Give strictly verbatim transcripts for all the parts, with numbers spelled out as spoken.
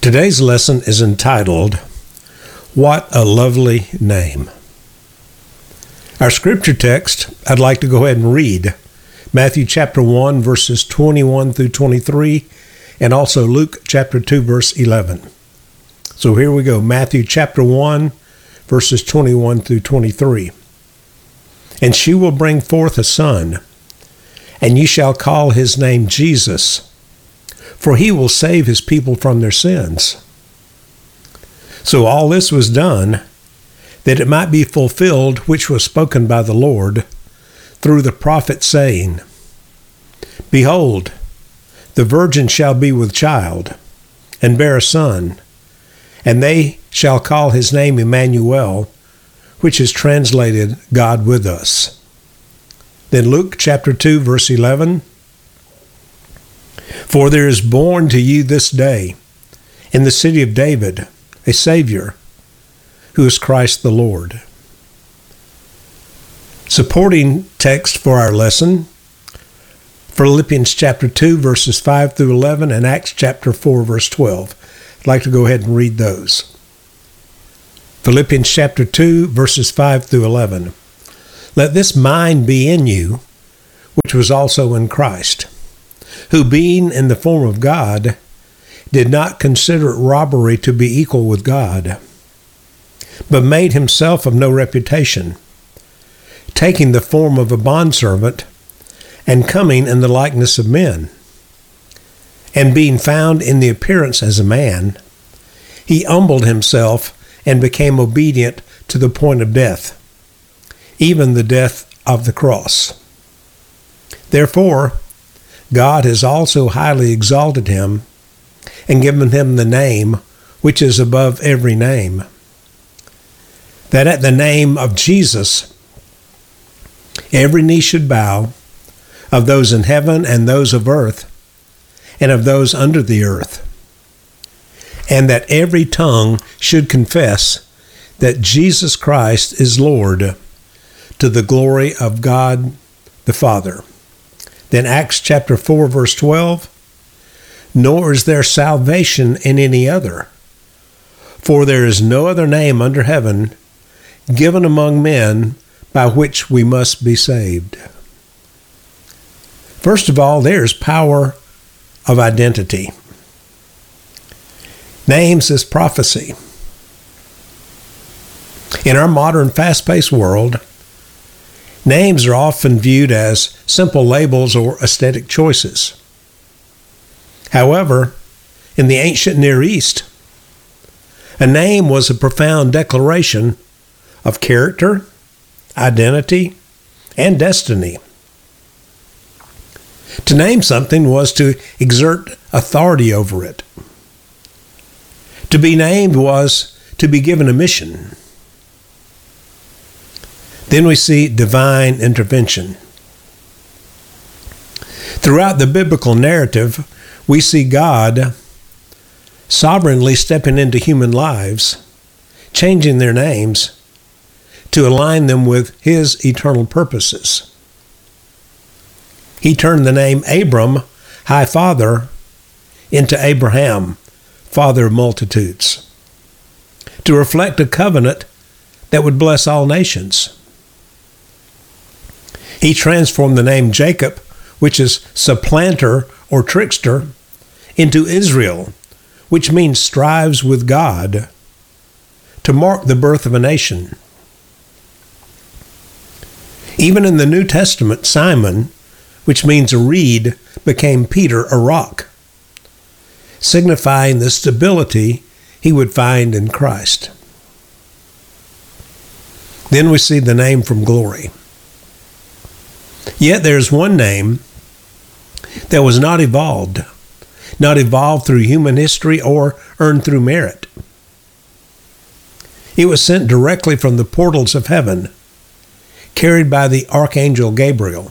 Today's lesson is entitled, What a Lovely Name. Our scripture text, I'd like to go ahead and read Matthew chapter one, verses twenty-one through twenty-three, and also Luke chapter two, verse eleven. So here we go, Matthew chapter one, verses twenty-one through twenty-three. And she will bring forth a son, and ye shall call his name Jesus, for he will save his people from their sins. So all this was done, that it might be fulfilled which was spoken by the Lord through the prophet, saying, Behold, the virgin shall be with child, and bear a son, and they shall call his name Emmanuel, which is translated, God with us. Then Luke chapter two, verse eleven, For there is born to you this day in the city of David a Savior, who is Christ the Lord. Supporting text for our lesson, Philippians chapter two, verses five through eleven, and Acts chapter four, verse twelve. I'd like to go ahead and read those. Philippians chapter two, verses five through eleven. Let this mind be in you, which was also in Christ, who being in the form of God, did not consider it robbery to be equal with God, but made himself of no reputation, taking the form of a bondservant, and coming in the likeness of men. And being found in the appearance as a man, he humbled himself and became obedient to the point of death, even the death of the cross. Therefore, God has also highly exalted him and given him the name which is above every name, that at the name of Jesus every knee should bow, of those in heaven and those of earth, and of those under the earth, and that every tongue should confess that Jesus Christ is Lord, to the glory of God the Father. Then Acts chapter four, verse twelve, Nor is there salvation in any other, for there is no other name under heaven given among men by which we must be saved. First of all, there's power of identity. Names is prophecy. In our modern fast-paced world, names are often viewed as simple labels or aesthetic choices. However, in the ancient Near East, a name was a profound declaration of character, identity, and destiny. To name something was to exert authority over it. To be named was to be given a mission. Then we see divine intervention. Throughout the biblical narrative, we see God sovereignly stepping into human lives, changing their names to align them with his eternal purposes. He turned the name Abram, High Father, into Abraham, Father of Multitudes, to reflect a covenant that would bless all nations. He transformed the name Jacob, which is supplanter or trickster, into Israel, which means strives with God, to mark the birth of a nation. Even in the New Testament, Simon, which means a reed, became Peter, a rock, signifying the stability he would find in Christ. Then we see the name from glory. Yet there's one name that was not evolved, not evolved through human history or earned through merit. It was sent directly from the portals of heaven, carried by the archangel Gabriel.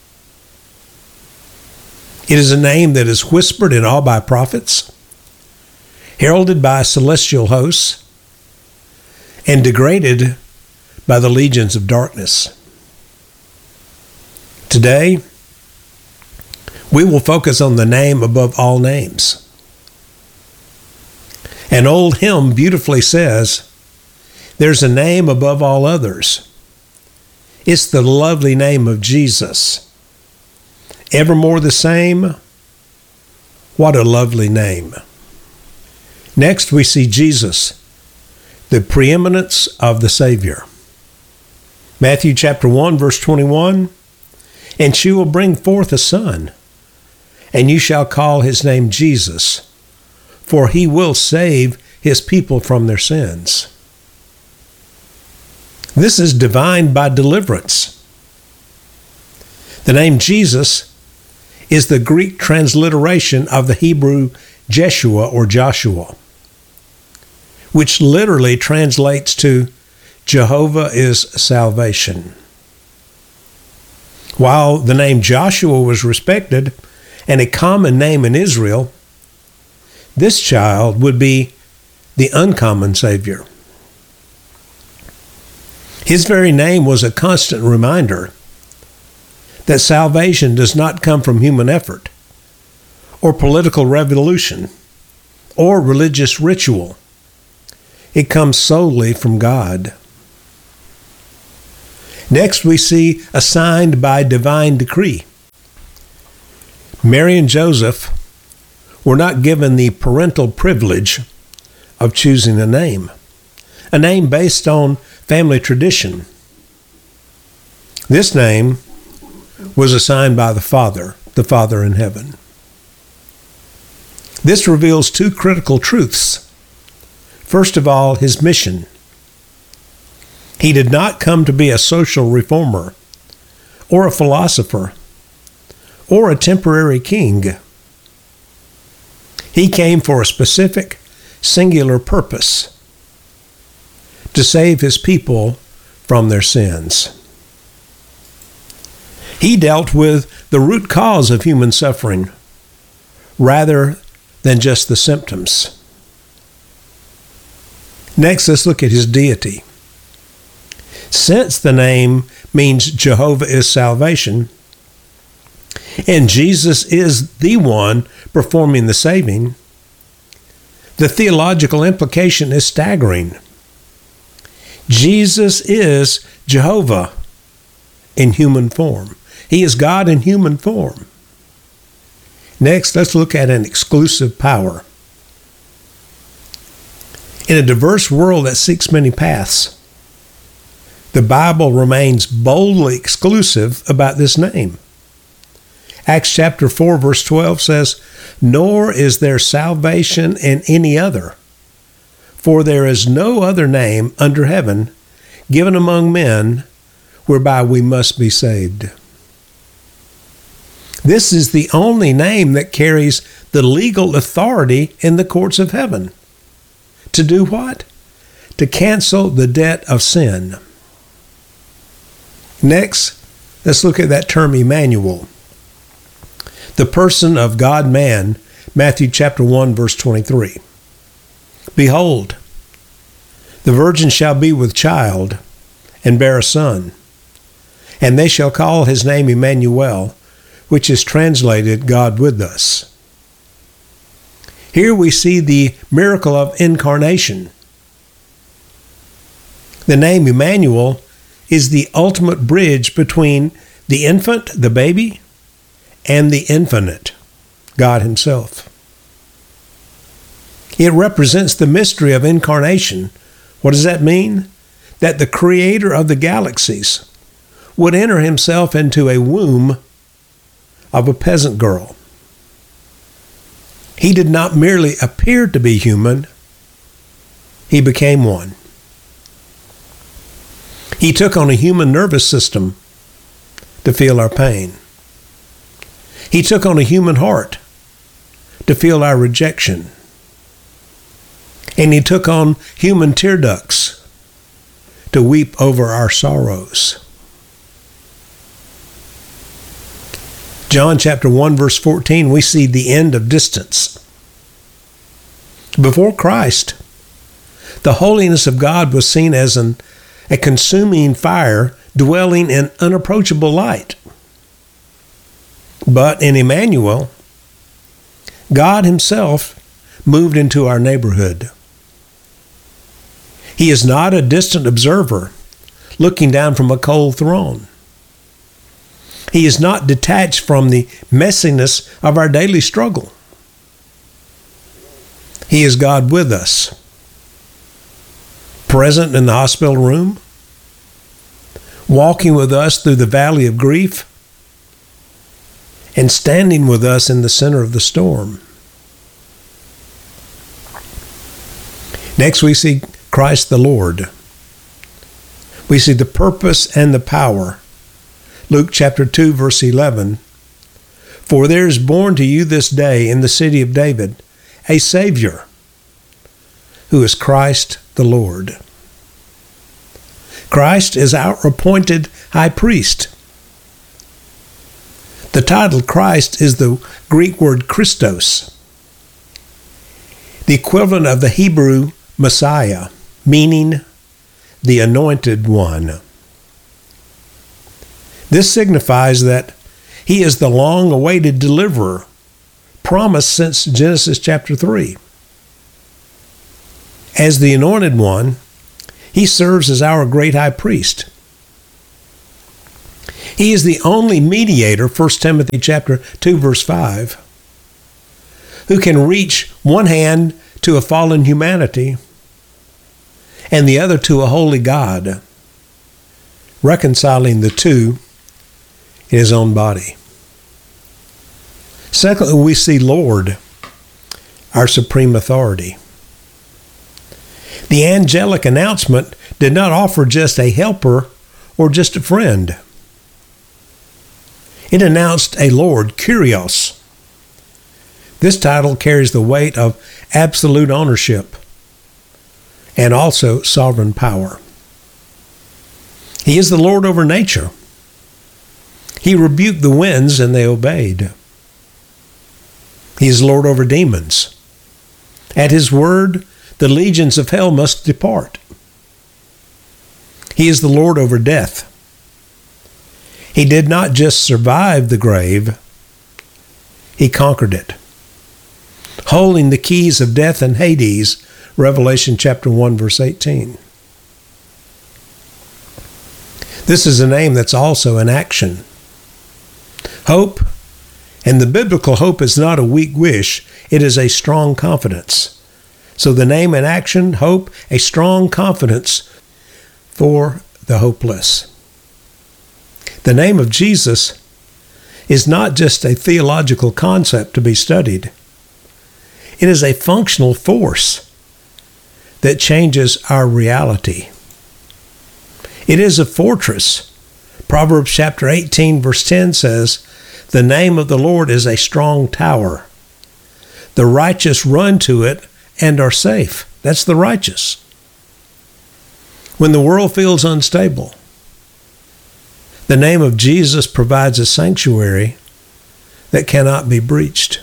It is a name that is whispered in awe by prophets, heralded by celestial hosts, and degraded by the legions of darkness. Today, we will focus on the name above all names. An old hymn beautifully says, "There's a name above all others. It's the lovely name of Jesus. Evermore the same. What a lovely name." Next, we see Jesus, the preeminence of the Savior. Matthew chapter one, verse twenty-one, "And she will bring forth a son, and you shall call his name Jesus, for he will save his people from their sins." This is divine by deliverance. The name Jesus is the Greek transliteration of the Hebrew Jeshua or Joshua, which literally translates to Jehovah is salvation. While the name Joshua was respected and a common name in Israel, this child would be the uncommon Savior. His very name was a constant reminder that salvation does not come from human effort or political revolution or religious ritual. It comes solely from God. Next, we see assigned by divine decree. Mary and Joseph were not given the parental privilege of choosing a name, a name based on family tradition. This name was assigned by the Father, the Father in heaven. This reveals two critical truths. First of all, his mission. He did not come to be a social reformer or a philosopher or a temporary king. He came for a specific, singular purpose: to save his people from their sins. He dealt with the root cause of human suffering rather than just the symptoms. Next, let's look at his deity. Since the name means Jehovah is salvation, and Jesus is the one performing the saving, the theological implication is staggering. Jesus is Jehovah in human form. He is God in human form. Next, let's look at an exclusive power. In a diverse world that seeks many paths, the Bible remains boldly exclusive about this name. Acts chapter four, verse twelve says, "Nor is there salvation in any other, for there is no other name under heaven given among men whereby we must be saved." This is the only name that carries the legal authority in the courts of heaven. To do what? To cancel the debt of sin. Next, let's look at that term Emmanuel, the person of God-man, Matthew chapter one, verse twenty-three. "Behold, the virgin shall be with child and bear a son, and they shall call his name Emmanuel, which is translated God with us." Here we see the miracle of incarnation. The name Emmanuel is the ultimate bridge between the infant, the baby, and the infinite, God himself. It represents the mystery of incarnation. What does that mean? That the creator of the galaxies would enter himself into a womb of a peasant girl. He did not merely appear to be human, he became one. He took on a human nervous system to feel our pain. He took on a human heart to feel our rejection. And he took on human tear ducts to weep over our sorrows. John chapter one, verse fourteen, we see the end of distance. Before Christ, the holiness of God was seen as an, a consuming fire dwelling in unapproachable light. But in Emmanuel, God himself moved into our neighborhood. He is not a distant observer looking down from a cold throne. He is not detached from the messiness of our daily struggle. He is God with us, present in the hospital room, walking with us through the valley of grief, and standing with us in the center of the storm. Next, we see Christ the Lord. We see the purpose and the power. Luke chapter two, verse eleven. For there is born to you this day in the city of David a Savior, who is Christ the Lord. Christ is our appointed high priest. The title Christ is the Greek word Christos, the equivalent of the Hebrew Messiah, meaning the anointed one. This signifies that he is the long-awaited deliverer, promised since Genesis chapter three. As the anointed one, he serves as our great high priest. He is the only mediator, First Timothy chapter two, verse five, who can reach one hand to a fallen humanity and the other to a holy God, reconciling the two in his own body. Secondly, we see Lord, our supreme authority. The angelic announcement did not offer just a helper or just a friend. It announced a Lord, Kyrios. This title carries the weight of absolute ownership and also sovereign power. He is the Lord over nature. He rebuked the winds and they obeyed. He is Lord over demons. At his word, the legions of hell must depart. He is the Lord over death. He did not just survive the grave, he conquered it, holding the keys of death and Hades, Revelation chapter one, verse eighteen. This is a name that's also in action. Hope, and the biblical hope is not a weak wish, it is a strong confidence. So the name in action, hope, a strong confidence for the hopeless. The name of Jesus is not just a theological concept to be studied. It is a functional force that changes our reality. It is a fortress. Proverbs chapter eighteen, verse ten says, "The name of the Lord is a strong tower. The righteous run to it and are safe." That's the righteous. When the world feels unstable, the name of Jesus provides a sanctuary that cannot be breached.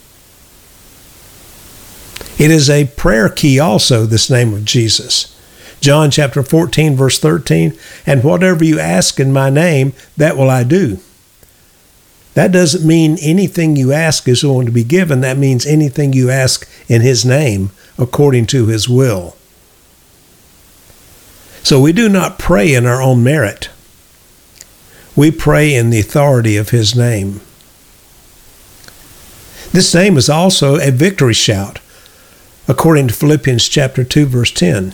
It is a prayer key also, this name of Jesus. John chapter fourteen, verse thirteen, "And whatever you ask in my name, that will I do." That doesn't mean anything you ask is going to be given. That means anything you ask in his name, according to his will. So we do not pray in our own merit. We pray in the authority of his name. This name is also a victory shout, according to Philippians chapter two, verse ten.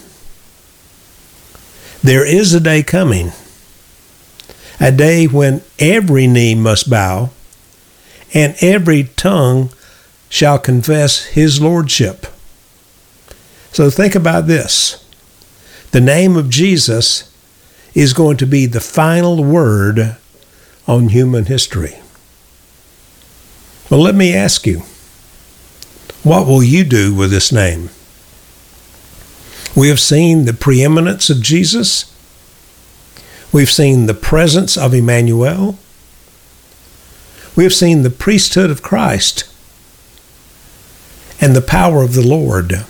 There is a day coming, a day when every knee must bow and every tongue shall confess his lordship. So think about this. The name of Jesus is going to be the final word on human history. Well, let me ask you, what will you do with this name? We have seen the preeminence of Jesus. We've seen the presence of Emmanuel. We have seen the priesthood of Christ and the power of the Lord.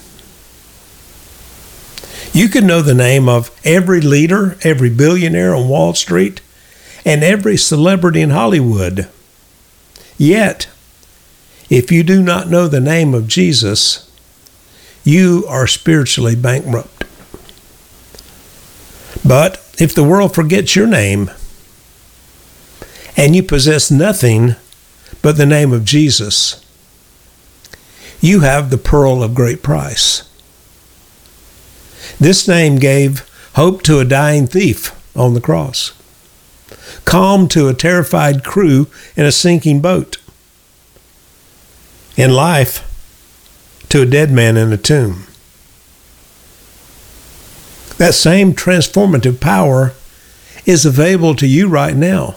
You can know the name of every leader, every billionaire on Wall Street, and every celebrity in Hollywood. Yet, if you do not know the name of Jesus, you are spiritually bankrupt. But if the world forgets your name, and you possess nothing but the name of Jesus, you have the pearl of great price. This name gave hope to a dying thief on the cross, calm to a terrified crew in a sinking boat, and life to a dead man in a tomb. That same transformative power is available to you right now.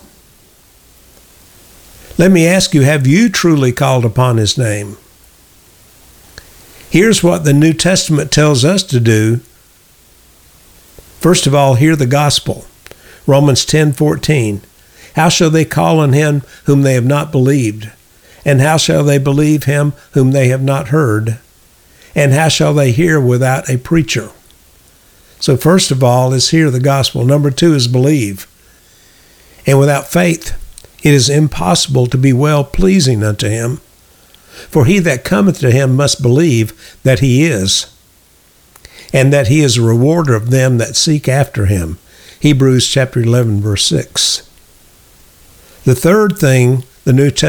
Let me ask you, have you truly called upon his name? Here's what the New Testament tells us to do. First of all, hear the gospel. Romans ten fourteen. How shall they call on him whom they have not believed? And how shall they believe him whom they have not heard? And how shall they hear without a preacher? So first of all is hear the gospel. Number two is believe. And without faith, it is impossible to be well-pleasing unto him. For he that cometh to him must believe that he is, and that he is a rewarder of them that seek after him. Hebrews chapter eleven, verse six. The third thing the New Testament